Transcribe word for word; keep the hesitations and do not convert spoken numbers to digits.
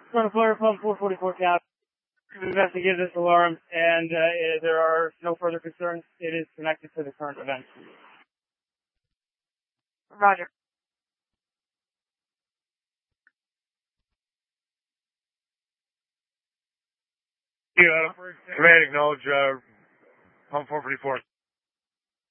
Front Florida Pump four forty-four Cap. We've investigated this alarm, and uh, there are no further concerns. It is connected to the current event. Roger. Yeah, command acknowledge, uh, Pump four forty-four.